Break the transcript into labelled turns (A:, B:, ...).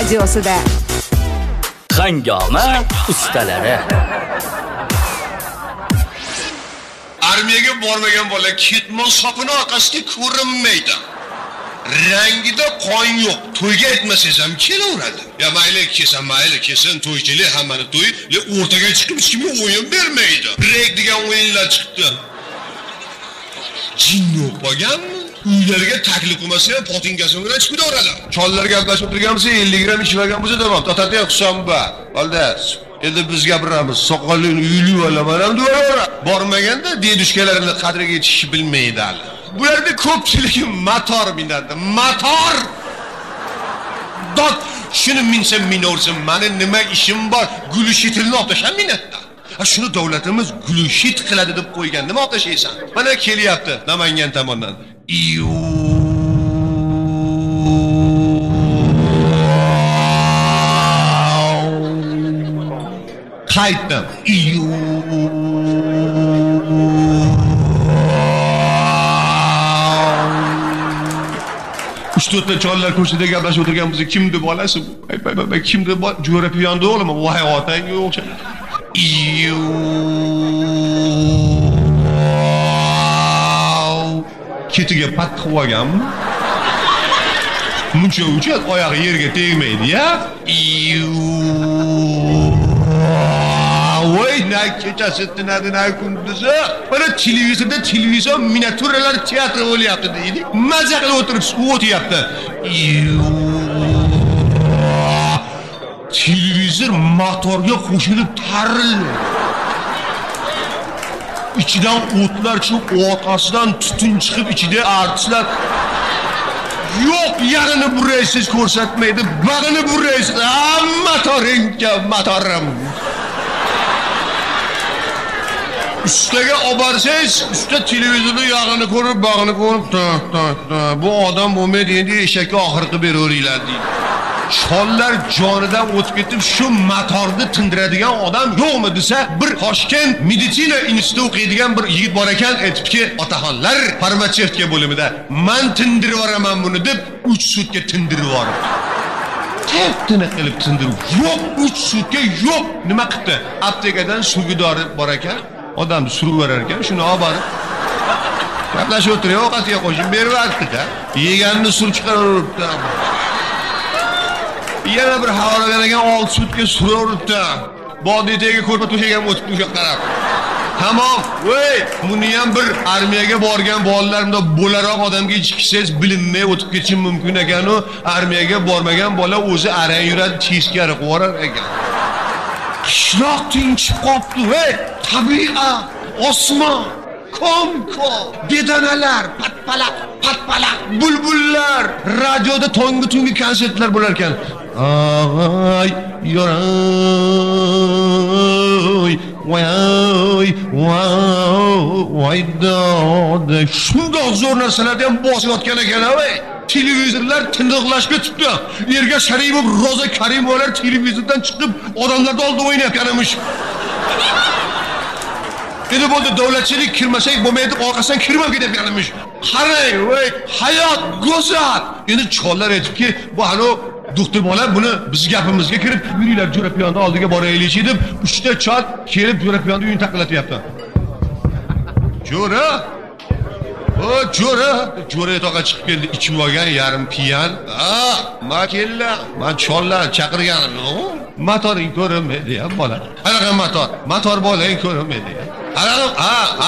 A: radiosida.
B: Hangoma ustalari.
C: Armiyaga bormagan bola ketmon sopini orqasiga ko'rinmaydi. Rangida qon yo'q. To'yga aytmasangiz ham kelaveradi. Ya mayli kelsa mayli kelsin, to'ychilik hammani to'y, o'rtaga chiqib hech kimga o'yin bermaydi. Rek degan o'yinlar chiqdi. Jin yo'q bo'lganmi? Uylarga taklif qilmasa ham potingasini bilan chiqib o'tadi. Chollar gaplashib o'tirganmiz, 50 gram ichmagan bo'lsa tamom. Tatatiya qilsam ba. Valdas. Endi biz gapiramiz. Soqolini uyli olaman deyora. Bormaganda dedushkalarini qadriga yetishni bilmaydi hali. Bularda ko'pchiligi motor minadi. Motor! Dod shuni minsa minorsin. Meni nima ishim bor? Gulshitilni otasham minatda. Shuni davlatimiz gulshit qiladi deb qo'ygan. Nima otashaysan? Mana kelyapti Namangan tomondan. Qaytdim. 3-4 ta chollar ko'chada gaplashib o'tirganmiz. Kimdi bolasi? Kimdi jo'ra piyonda o'g'lim? Voy otangga o'xshaydi. Ketiga pat qilib olganmi? Muncha uchat oyog'i yerga tegmaydi-ya. Voy, na kechasi tinadi, na kunduzi. Mana televizor miniatyuralar teatri bo'lyapti deydi. Maza qilib o'tirib o'tyapti. Televizor motorga qo'shilib tarildi. İçidan o'tlar chiqib, orqasidan tutun chiqib, ichida artistlar yo'q, yarini buraysiz ko'rsatmaydi, bag'ini buraysiz. Motoringga motorim. Ustaga olib borsangiz, usta televizorda yog'ini ko'rib, bag'ini ko'rib, bu odam bo'lmaydi, endi eshakka oxirgi beraveringlar deydi. Chollar jonidan o'tib ketib, shu motorni tindiradigan odam yo'qmi desa, bir Toshkent meditsina institutida o'qiydigan bir yigit bor ekan, aytibki, otaxonlar farmatsevtika bo'limida men tindirib yuboraman buni deb 3 sutka tindirib yuboribdi. Teptini qilib tindirib, yo'q 3 sutka yo'q. Nima qildi? Aptekadan suvgidori bor ekan, odamni surib yuborar ekan, shuni olib borib gaplashib o'tirib, ovqatiga qo'shib beribdi-da. Yeganini surib chiqarib yana bir havolagan ekan 6 sutka suraveribdi. Bodiyadagi ko'rpa to'shagan o'tib o'sha qarab. Tamom, voy, buni ham bir armiyaga borgan bolalarimda bo'laroq odamga ichkisangiz bilinmay o'tib ketishi mumkin ekan. U armiyaga bormagan bola o'zi arang yuradi, teskari qo'rar ekan. Qishloq tinchib qopti, voy, tabiat, osmon, konko, bedanalar, patpalaq, bulbullar, radioda tungi konsertlar bo'lar ekan. Ay, yoray, voy, da. Shundoq zo'r narsalarni ham bosayotgan ekan, voy. Televizorlar tindiqlashib ketibdi. Yerga Sharipov, Roza Karimovalar televizordan chiqib, odamlarning oldida o'ynayotganimish. Endi bo'ldi, davlatchilik kirmasak bo'lmaydi, orqasidan kirmab ketayotganimish. Qarang, voy, hayot go'zal. Endi chollar aytibki, bu hali doktor bola buni biz gapimizga kirib, yuringlar jo'ra piyonda oldiga boraylik deb 3 ta chol kelib jo'ra piyonda uyini taqillatyapti. Jo'ra? O, jo'ra yotoqqa chiqib keldi, ichib olgan yarim piyan. Makella, men chollar chaqirganim. Motoring ko'rinmaydi ham bola. Qanaqa motor? Motor bolang ko'rinmaydi.